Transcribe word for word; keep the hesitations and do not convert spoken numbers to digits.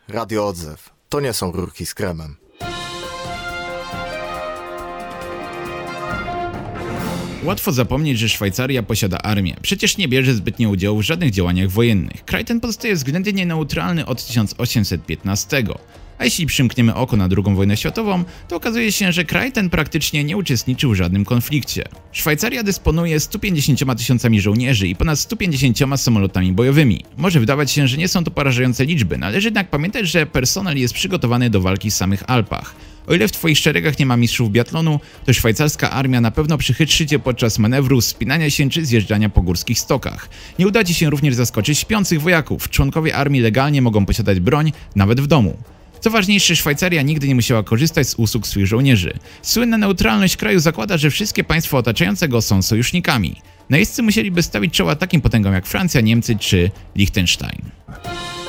Radio Odzew. To nie są rurki z kremem. Łatwo zapomnieć, że Szwajcaria posiada armię. Przecież nie bierze zbytnio udziału w żadnych działaniach wojennych. Kraj ten pozostaje względnie neutralny od tysiąc osiemset piętnastego. A jeśli przymkniemy oko na drugą wojnę światową, to okazuje się, że kraj ten praktycznie nie uczestniczył w żadnym konflikcie. Szwajcaria dysponuje stu pięćdziesięcioma tysiącami żołnierzy i ponad stu pięćdziesięcioma samolotami bojowymi. Może wydawać się, że nie są to porażające liczby, należy jednak pamiętać, że personel jest przygotowany do walki w samych Alpach. O ile w twoich szeregach nie ma mistrzów biatlonu, to szwajcarska armia na pewno przychytrzy cię podczas manewru, wspinania się czy zjeżdżania po górskich stokach. Nie uda ci się również zaskoczyć śpiących wojaków. Członkowie armii legalnie mogą posiadać broń, nawet w domu. Co ważniejsze, Szwajcaria nigdy nie musiała korzystać z usług swych żołnierzy. Słynna neutralność kraju zakłada, że wszystkie państwa otaczające go są sojusznikami. Najeźdźcy musieliby stawić czoła takim potęgom jak Francja, Niemcy czy Liechtenstein.